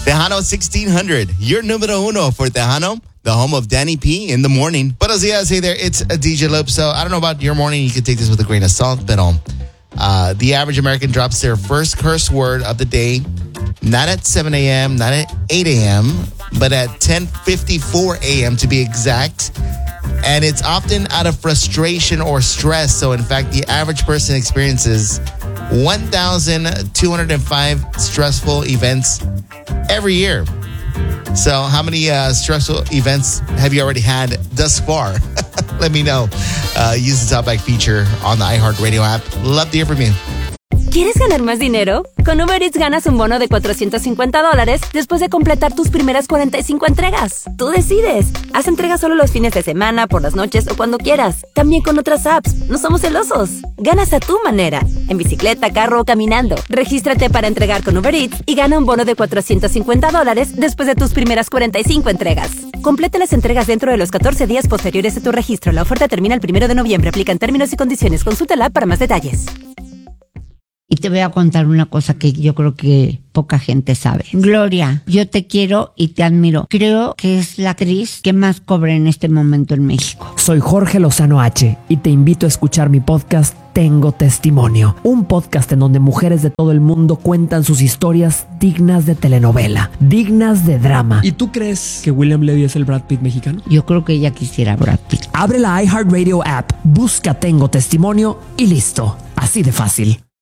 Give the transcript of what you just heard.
Tejano 1600, your número uno for Tejano, the home of Danny P in the morning. Buenos dias, hey there, it's a DJ Loop. So I don't know about your morning, you can take this with a grain of salt, but the average American drops their first curse word of the day, not at 7 a.m., not at 8 a.m., but at 10:54 a.m. to be exact. And it's often out of frustration or stress. So in fact, the average person experiences 1,205 stressful events every year. So how many stressful events have you already had thus far? Let me know. Use the Talkback feature on the iHeartRadio app. Love to hear from you. ¿Quieres ganar más dinero? Con Uber Eats ganas un bono de $450 después de completar tus primeras 45 entregas. Tú decides. Haz entregas solo los fines de semana, por las noches o cuando quieras. También con otras apps. No somos celosos. Ganas a tu manera. En bicicleta, carro o caminando. Regístrate para entregar con Uber Eats y gana un bono de $450 después de tus primeras 45 entregas. Complete las entregas dentro de los 14 días posteriores a tu registro. La oferta termina el 1 de noviembre. Aplican términos y condiciones. Consulta la app para más detalles. Y te voy a contar una cosa que yo creo que poca gente sabe. Gloria, yo te quiero y te admiro. Creo que es la actriz que más cobra en este momento en México. Soy Jorge Lozano H. y te invito a escuchar mi podcast Tengo Testimonio. Un podcast en donde mujeres de todo el mundo cuentan sus historias dignas de telenovela, dignas de drama. ¿Y tú crees que William Levy es el Brad Pitt mexicano? Yo creo que ella quisiera Brad Pitt. Abre la iHeartRadio app, busca Tengo Testimonio y listo. Así de fácil.